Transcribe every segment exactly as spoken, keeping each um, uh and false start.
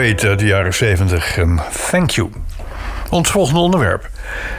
Fate uit de jaren zeventig en Thank You. Ons volgende onderwerp.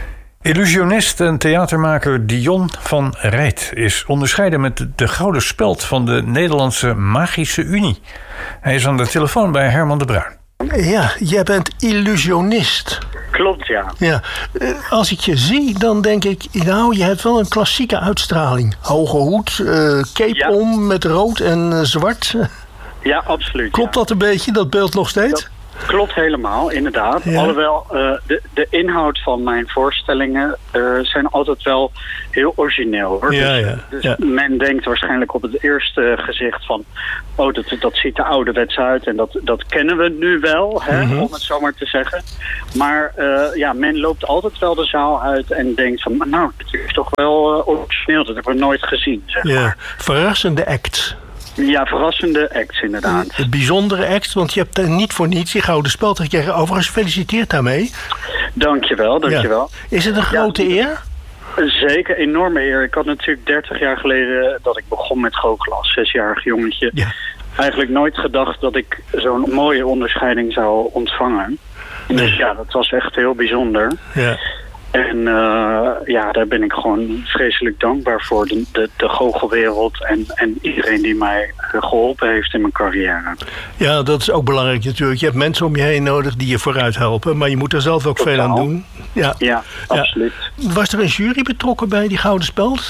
Illusionist en theatermaker Dion van Rijt is onderscheiden met de gouden speld van de Nederlandse Magische Unie. Hij is aan de telefoon bij Herman de Bruin. Ja, jij bent illusionist. Klopt, ja. Ja. Als ik je zie, dan denk ik, nou, je hebt wel een klassieke uitstraling. Hoge hoed, uh, cape ja. om met rood en uh, zwart. Ja, absoluut. Klopt ja. dat een beetje, dat beeld nog steeds? Dat klopt helemaal, inderdaad. Ja. Alhoewel, uh, de, de inhoud van mijn voorstellingen uh, zijn altijd wel heel origineel. Hoor. Ja, dus, ja, dus ja. men denkt waarschijnlijk op het eerste gezicht van, oh, dat, dat ziet er ouderwets uit en dat, dat kennen we nu wel, hè, mm-hmm. om het zo maar te zeggen. Maar uh, ja, men loopt altijd wel de zaal uit en denkt van, nou, dat is toch wel uh, origineel, dat hebben we nooit gezien, zeg ja. maar. Verrassende acts. Ja, verrassende acts inderdaad. Het bijzondere act, want je hebt niet voor niets die gouden speld gekregen. Overigens, gefeliciteerd daarmee. Dankjewel, dankjewel. Ja. Is het een grote ja, eer? Zeker, enorme eer. Ik had natuurlijk dertig jaar geleden dat ik begon met goochelen als zesjarig jongetje. Ja. Eigenlijk nooit gedacht dat ik zo'n mooie onderscheiding zou ontvangen. Nee. Dus ja, dat was echt heel bijzonder. Ja. En uh, ja, daar ben ik gewoon vreselijk dankbaar voor. De, de, de goochelwereld en, en iedereen die mij geholpen heeft in mijn carrière. Ja, dat is ook belangrijk natuurlijk. Je hebt mensen om je heen nodig die je vooruit helpen. Maar je moet er zelf ook Totaal. veel aan doen. Ja, ja absoluut. Ja. Was er een jury betrokken bij die Gouden Speld?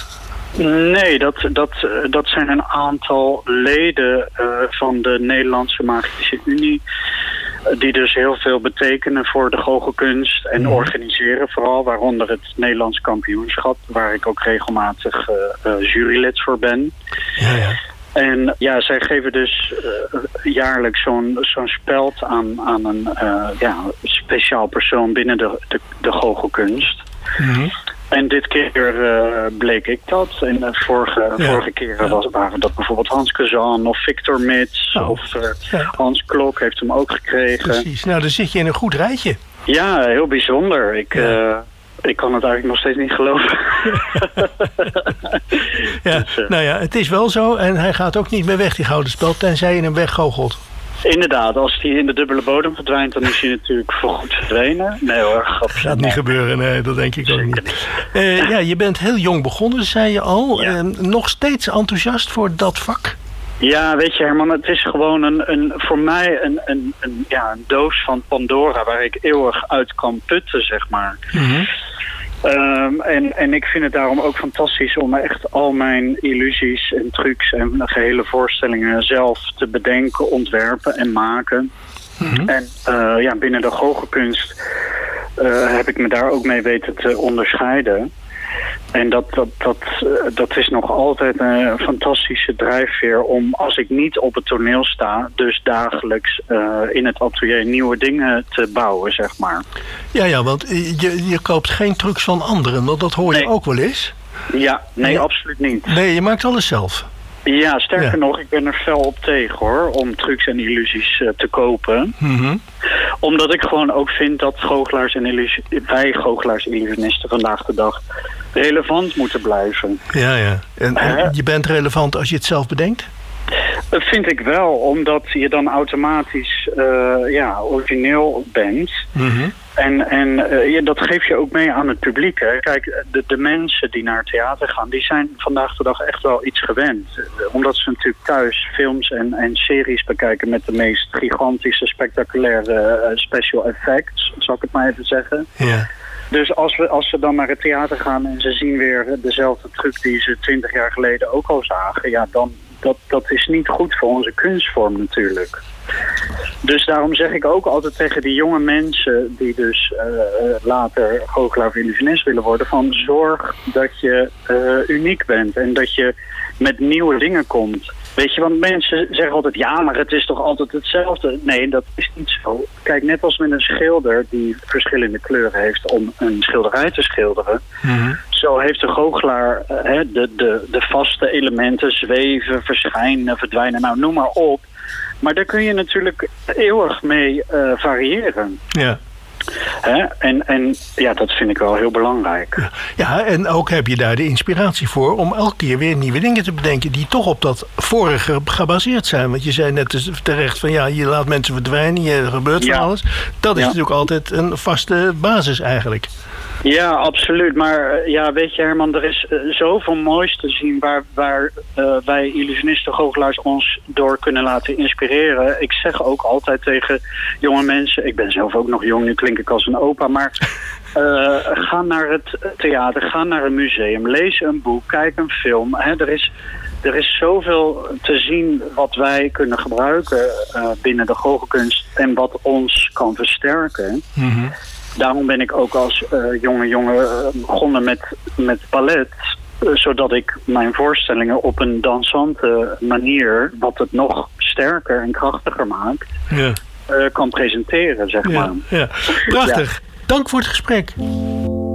Nee, dat, dat, dat zijn een aantal leden uh, van de Nederlandse Magische Unie. Die dus heel veel betekenen voor de goochelkunst en mm. organiseren vooral, waaronder het Nederlands kampioenschap, waar ik ook regelmatig uh, uh, jurylid voor ben. Ja, ja. En ja, zij geven dus uh, jaarlijks zo'n zo'n speld aan, aan een uh, ja, speciaal persoon binnen de, de, de goochelkunst. Mm-hmm. En dit keer uh, bleek ik dat. En uh, vorige, ja. vorige keren was, waren dat bijvoorbeeld Hans Kazan of Victor Mits. Oh. Of uh, ja. Hans Klok heeft hem ook gekregen. Precies, nou dan zit je in een goed rijtje. Ja, heel bijzonder. Ik, ja. uh, ik kan het eigenlijk nog steeds niet geloven. ja, dus, uh, nou ja, het is wel zo. En hij gaat ook niet meer weg, die gouden speld, tenzij je hem weggoochelt. Inderdaad, als die in de dubbele bodem verdwijnt, dan is hij natuurlijk voorgoed verdwenen. Nee hoor, grapje. Gaat niet gebeuren, nee, dat denk ik ook niet. niet. Uh, ja, je bent heel jong begonnen, zei je al. Ja. Uh, nog steeds enthousiast voor dat vak? Ja, weet je Herman, het is gewoon een, een, voor mij een, een, een, ja, een doos van Pandora waar ik eeuwig uit kan putten, zeg maar. Mm-hmm. Um, en, en ik vind het daarom ook fantastisch om echt al mijn illusies en trucs en gehele voorstellingen zelf te bedenken, ontwerpen en maken. Mm-hmm. En uh, ja, binnen de goochelkunst uh, heb ik me daar ook mee weten te onderscheiden. En dat, dat, dat, dat is nog altijd een fantastische drijfveer om, als ik niet op het toneel sta, dus dagelijks uh, in het atelier nieuwe dingen te bouwen, zeg maar. Ja, ja, want je, je koopt geen trucs van anderen, want dat hoor je nee. ook wel eens. Ja, nee, ja. absoluut niet. Nee, je maakt alles zelf. Ja, sterker ja. nog, ik ben er fel op tegen hoor, om trucs en illusies uh, te kopen. Mm-hmm. Omdat ik gewoon ook vind dat goochelaars en illusie, wij goochelaars en illusionisten vandaag de dag relevant moeten blijven. Ja, ja. En, en je bent relevant als je het zelf bedenkt? Dat vind ik wel, omdat je dan automatisch uh, ja, origineel bent. Mm-hmm. En, en uh, ja, dat geef je ook mee aan het publiek. Hè. Kijk, de, de mensen die naar het theater gaan, die zijn vandaag de dag echt wel iets gewend. Uh, omdat ze natuurlijk thuis films en, en series bekijken met de meest gigantische, spectaculaire uh, special effects, zal ik het maar even zeggen. Ja. Dus als, we, als ze dan naar het theater gaan en ze zien weer dezelfde truc die ze twintig jaar geleden ook al zagen, ja, dan dat, dat is niet goed voor onze kunstvorm natuurlijk. Dus daarom zeg ik ook altijd tegen die jonge mensen die dus uh, later goochelaar of illusionist willen worden, van zorg dat je uh, uniek bent en dat je met nieuwe dingen komt. Weet je, want mensen zeggen altijd, ja, maar het is toch altijd hetzelfde. Nee, dat is niet zo. Kijk, net als met een schilder die verschillende kleuren heeft om een schilderij te schilderen. Mm-hmm. Zo heeft de goochelaar uh, de, de, de vaste elementen, zweven, verschijnen, verdwijnen, nou noem maar op. Maar daar kun je natuurlijk eeuwig mee uh, variëren. Ja. Hè? En, en ja, dat vind ik wel heel belangrijk. Ja, en ook heb je daar de inspiratie voor om elke keer weer nieuwe dingen te bedenken die toch op dat vorige gebaseerd zijn. Want je zei net terecht van ja, je laat mensen verdwijnen, er gebeurt van ja. alles. Dat is ja. natuurlijk altijd een vaste basis eigenlijk. Ja, absoluut. Maar ja, weet je Herman, er is uh, zoveel moois te zien waar, waar uh, wij illusionisten, goochelaars ons door kunnen laten inspireren. Ik zeg ook altijd tegen jonge mensen, ik ben zelf ook nog jong, nu klink ik als een opa, maar uh, ga naar het theater, ga naar een museum, lees een boek, kijk een film. Hè, er is... Er is zoveel te zien wat wij kunnen gebruiken uh, binnen de goochelkunst en wat ons kan versterken. Mm-hmm. Daarom ben ik ook als uh, jonge jongen uh, begonnen met, met ballet. Uh, zodat ik mijn voorstellingen op een dansante manier, wat het nog sterker en krachtiger maakt, ja. uh, kan presenteren, zeg ja, maar. Ja. Prachtig. Ja. Dank voor het gesprek.